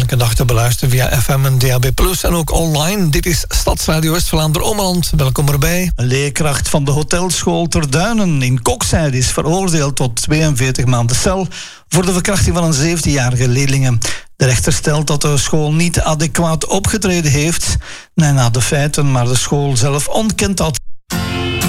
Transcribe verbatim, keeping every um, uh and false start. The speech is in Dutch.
elke dag te beluisteren via F M en D A B plus, en ook online. Dit is Stadsradio West-Vlaanderen-Ommeland. Welkom erbij. Een leerkracht van de hotelschool Ter Duinen in Kokzijde is veroordeeld tot tweeënveertig maanden cel voor de verkrachting van een zeventienjarige leerlinge. De rechter stelt dat de school niet adequaat opgetreden heeft na de feiten, maar de school zelf ontkent dat.